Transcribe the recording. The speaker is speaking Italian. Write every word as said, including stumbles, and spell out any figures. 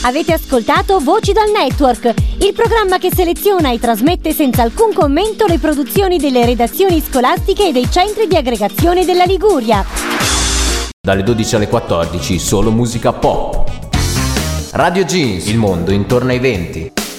Avete ascoltato Voci dal Network, il programma che seleziona e trasmette senza alcun commento le produzioni delle redazioni scolastiche e dei centri di aggregazione della Liguria. Dalle dodici alle quattordici, solo musica pop. Radio Jeans, il mondo intorno ai venti.